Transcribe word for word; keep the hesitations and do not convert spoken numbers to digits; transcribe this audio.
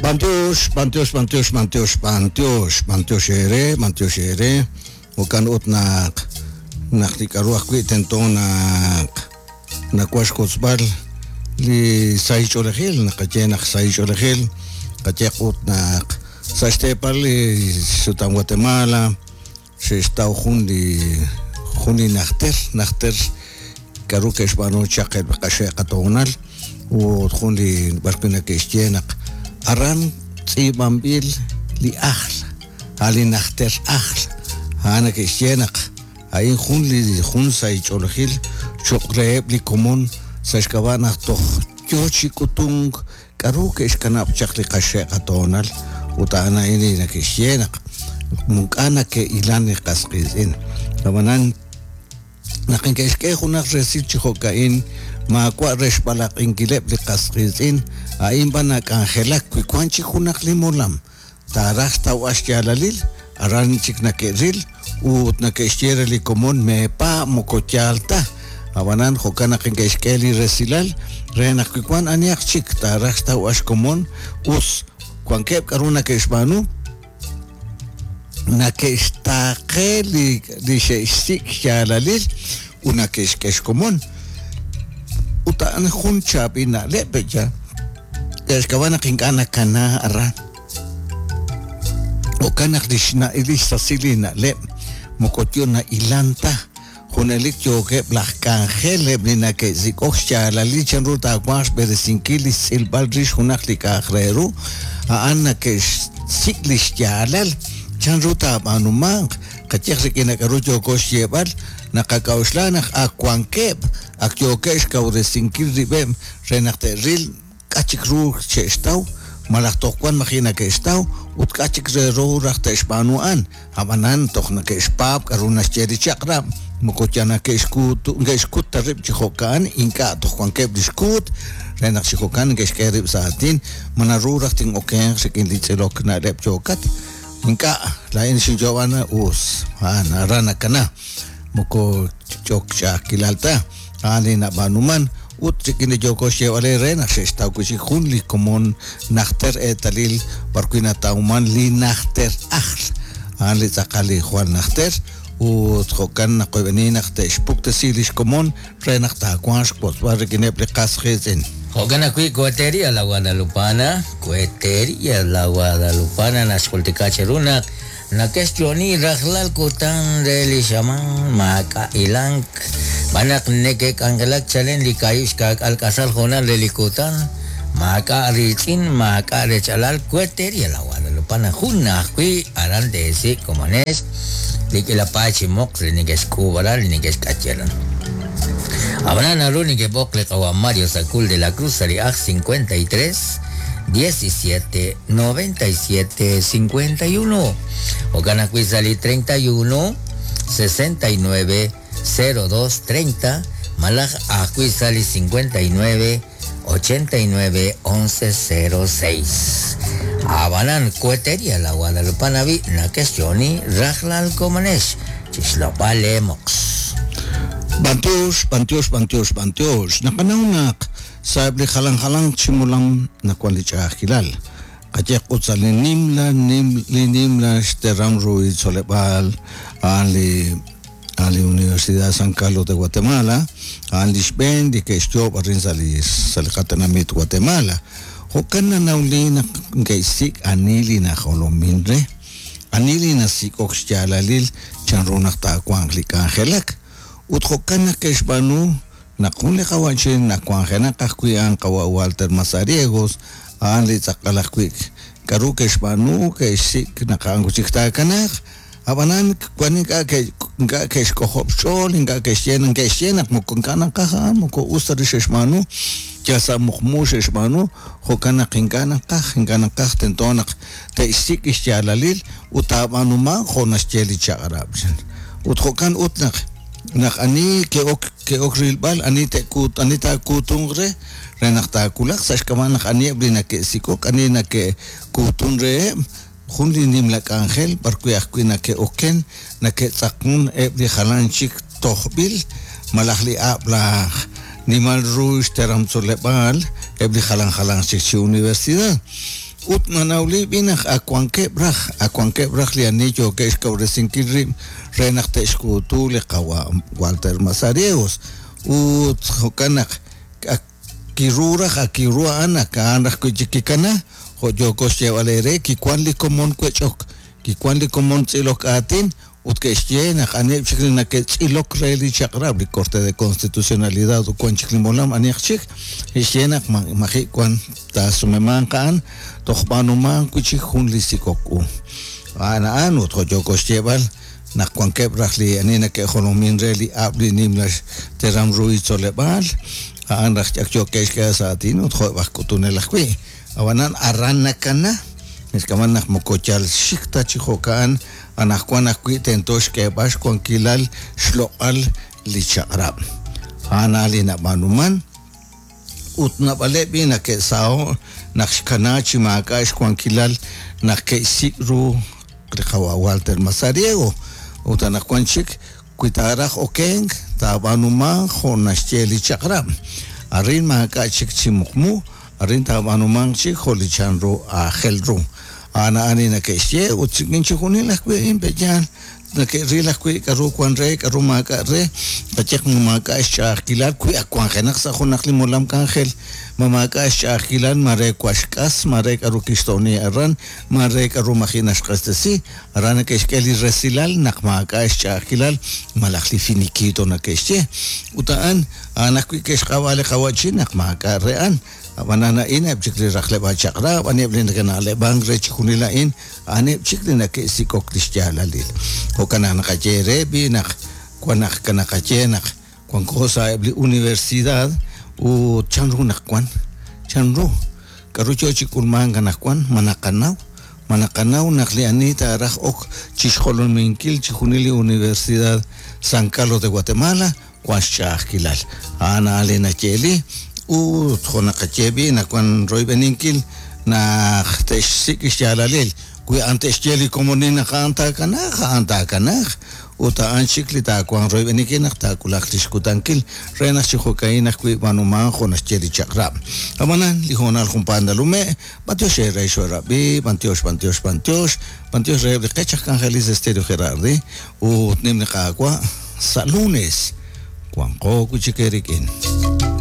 Bantios, Bantios, Bantios, Bantios, Bantios, Bantios ere, Bantios ere, ukan ut nak nak tikaruak kuit tenton nak nak waskotsbal li saich olegil nak kache nak saich olegil kache ut nak sastepal li sutan Guatemala se está jundi jundi nakter nakter karuk esbano chaqel kashe qatonal u jundi barkuna kestenak aran tsibambil li akhl ali nakter akhl hana kestenak ayin jun li jun saich olegil choqreb li komon sashkabana to yochi kutung karuk eskanap chaqli kashe qatonal utana ini na kestenak mungkana ke ilan qasqizin tabanan nakin ke iske hunak resil chihokain ma kwa resh balak ingileb li qasqizin ain bana kangelak kwanchi hunak limolam taras tawash jalalil aran chikna ke ril ut na ke stiere li komon me pa mokochalta abanan hokana kin ke iske li resilal rena kwan aniak chik taras tawash komon us kwankeb karuna ke isbanu na que está que li li sheisik jalalil una que es que es común uta an juncha bina lebeja es que van a kinkana kana ara o kana krishna ilista silina le mokotiona ilanta jonelik yo que blakangele bina que zikox jalalil chanruta kwas beresinkilis silbaldrish junaklika khreru a anna que siklis jalal chanruta manumang kachek kina karujo koshebal nakakauslanak akwankeb akyokesh kauresinkil ribem renakte ril kachikru chestau malaktokwan makina kestau ut kachik ro rakte spanuan amanan tokna kespap karuna cheri chakram mokochana keskut ngeskut tarib chihokan inka tokwankeb diskut renak chihokan ngeskerib saatin manaru rakting oken sekin litselok na rep chokat Inka lain si Joanna us ana rana kana moko chok cha kilalta ani na banuman ut sikine joko she ole rena se sta ku si khunli komon nachter etalil barkuina tauman li nachter akhl ani takali juan nachter ut khokan na qobeni nachter spukte silis komon rena ta kwans pot war kine plikas khesen Hogana kui Guateria la Guadalupana, Guateria la Guadalupana na skoltika cheruna na kestioni rahlal kutan de lishaman maka ilang banak neke kangelak chalen likayus kak alkasal hona de likutan maka ritin maka rechalal Guateria la Guadalupana hunna kui aran de ese comunes likila pachi mok riniges kubaral riniges kacheran Habrá Naruni que Bocle o Mario Sacul de la Cruz Ariaj cincuenta y tres diecisiete noventa y siete cincuenta y uno o Ganacuizali treinta y uno sesenta y nueve cero dos treinta Malaj Acuizali cincuenta y nueve ochenta y nueve once cero seis Habanan Cueteria la Guadalupana vi na questioni Rajlal Comanesh Chislopale Mox Bantios, Bantios, Bantios, Bantios. Nakanaunak sabli halang-halang simulang nakwalicha kilal. Kajek utsalin nimla, nim, nimla, steram ruid solebal, ali, ali Universidad San Carlos de Guatemala, ali Sben, di que estuvo parin sali, salikatanamit Guatemala. Hokan na nauli na gaisik anili na holominre, anili na sikox jalalil, chanrunak takwang likangelak. Utkokana keshbanu nakunle kawanchin nakwangena kakkuyan kawa Walter Mazariegos anli tsakalakwik karu keshbanu keshik nakanguchikta kanak abanan kwanika ke nga keshkohop shol nga keshyen keshyen mukunkana kaha muko ustarishmanu jasa mukhmushmanu hokana kinkana kah kinkana kah tentonak te isik isyalalil utabanu ma khonascheli chagarabjan utkokan utnak nak ani ke ok ke ok rilbal ani te kut ani ta kutungre renak ta kulak sas kaman nak ani blina ke sikok ani na ke kutungre khundi nim la angel barkuyak kuina ke oken na ke tsakun ebli khalanchik tohbil malahli abla nimal rush teram solebal ebli khalan khalan si universidad ut manauli binach akwanke braj akwanke braj li anillo que es kauresinkirri renach teshkutu le qawa Walter Mazariegos ut hokanak kirura akirua ana kanak kujikikana hoyo koshe valere ki kwanli komon kwechok ki kwanli komon tsilok atin ut que llena ane chiklina que tsilok reli chakrab li corte de constitucionalidad u kwan chiklimolam ane chik llena maji kwan ta sumeman kan tokhbanuman kuchi khunli sikoku ana anu hoyo koshe val na kwan kebrahli anina ke khonomin reli abli nimlash teram ruizo lebal an rach yo que es que satin ut kho bakutunelakwi awanan arana kana es que manach mokochal shikta chihokan anakwana kwiten tosh ke bash kwankilal shloal lichagrab analina manuman utna bale bina ke sao nakshkana chimakash kwankilal nakke sikru krewa Walter Mazariego utanakwanchik kuitaraj okeng tabanuma khonashcheli chagrab arin makachik chimukmu arin tabanuman chik kholichanro a khelru ana anina que she utsinchi khunila kwe impejan que rila kwe karu kwan re karu maka re pachek maka shakilar kwe akwan khenak sa khunakli molam kankhel mamaka shakilan mare kwashkas mare karu kistoni aran mare karu makhinash qastasi arana que shkeli resilal nakmaka shakilal malakhli finikito na que she utaan ana kwe kesh qawale qawachi nakmaka rean abanana ina bchikri rakhle ba chakra ane blin kana le bangre chikunila in ane bchikri na ke sikok tishjala lil o kana na kachere bi na kwana kana kachena kwan cosa bli universidad u chanru na kwan chanru karucho chikulman kana kwan manakanaw manakanaw nakli anita raj ok chishkolon minkil chikunili universidad San Carlos de Guatemala kwan shakilal ana alena cheli u tkhona qachebi na kwan roy beninkil na teshik shalalel kui antes cheli komonina khanta kana khanta kana u ta anchikli ta kwan roy beninkil na ta kulak tishkutankil rena chihokaina kui manuma khona cheli chakra amanan lihona aljumpanda lume batio shera shora bi bantios bantios bantios bantios re qechak angelis estero gerardi u nimni qaqwa salunes kwan ko kuchikerikin